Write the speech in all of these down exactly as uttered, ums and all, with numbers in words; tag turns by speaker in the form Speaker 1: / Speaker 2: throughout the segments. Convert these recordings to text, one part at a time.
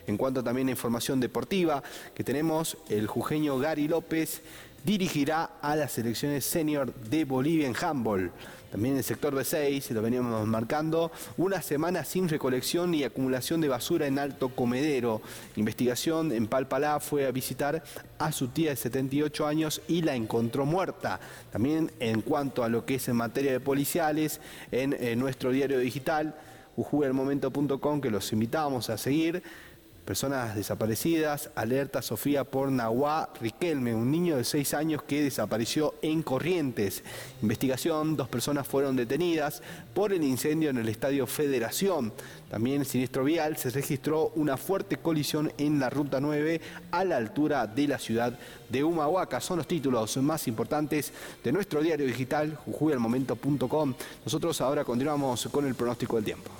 Speaker 1: En cuanto también a información deportiva, que tenemos el jujeño Gary López dirigirá a las selecciones senior de Bolivia en handball. También en el sector B seis, lo veníamos marcando, una semana sin recolección y acumulación de basura en Alto Comedero. Investigación en Palpalá fue a visitar a su tía de setenta y ocho años y la encontró muerta. También en cuanto a lo que es en materia de policiales, en, en nuestro diario digital, jujuy el momento punto com, que los invitamos a seguir. Personas desaparecidas, alerta Sofía por Nahuá Riquelme, un niño de seis años que desapareció en Corrientes. Investigación, dos personas fueron detenidas por el incendio en el Estadio Federación. También siniestro vial, se registró una fuerte colisión en la Ruta nueve a la altura de la ciudad de Humahuaca. Son los títulos más importantes de nuestro diario digital, jujuy el momento punto com. Nosotros ahora continuamos con el pronóstico del tiempo.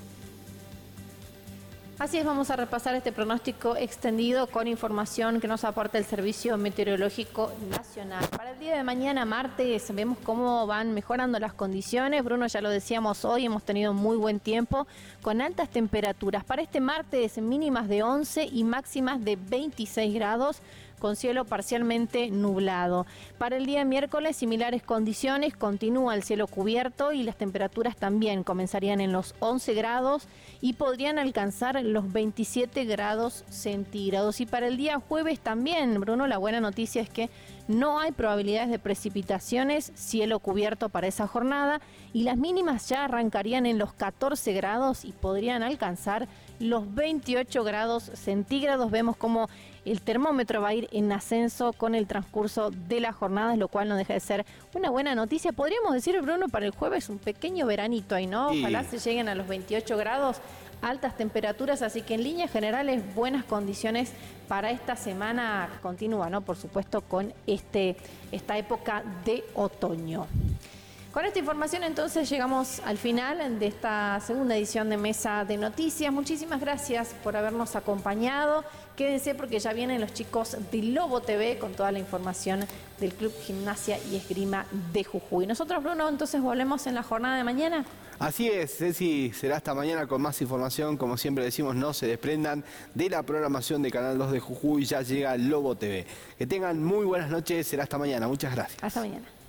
Speaker 2: Así es, vamos a repasar este pronóstico extendido con información que nos aporta el Servicio Meteorológico Nacional. Para el día de mañana, martes, vemos cómo van mejorando las condiciones. Bruno, ya lo decíamos hoy, hemos tenido muy buen tiempo con altas temperaturas. Para este martes, mínimas de once y máximas de veintiséis grados, con cielo parcialmente nublado. Para el día miércoles, similares condiciones, continúa el cielo cubierto y las temperaturas también comenzarían en los once grados y podrían alcanzar los veintisiete grados centígrados. Y para el día jueves también, Bruno, la buena noticia es que no hay probabilidades de precipitaciones, cielo cubierto para esa jornada y las mínimas ya arrancarían en los catorce grados y podrían alcanzar los veintiocho grados centígrados. Vemos como el termómetro va a ir en ascenso con el transcurso de la jornada, lo cual no deja de ser una buena noticia. Podríamos decir, Bruno, para el jueves un pequeño veranito ahí, ¿no? Ojalá se lleguen a los veintiocho grados, altas temperaturas, así que en líneas generales buenas condiciones para esta semana continúa, ¿no? Por supuesto, con este, esta época de otoño. Con esta información entonces llegamos al final de esta segunda edición de Mesa de Noticias. Muchísimas gracias por habernos acompañado. Quédense porque ya vienen los chicos de Lobo T V con toda la información del Club Gimnasia y Esgrima de Jujuy. Nosotros, Bruno, entonces volvemos en la jornada de mañana.
Speaker 1: Así es, Ceci, será hasta mañana con más información. Como siempre decimos, no se desprendan de la programación de Canal dos de Jujuy. Ya llega Lobo T V. Que tengan muy buenas noches, será hasta mañana. Muchas gracias.
Speaker 2: Hasta mañana.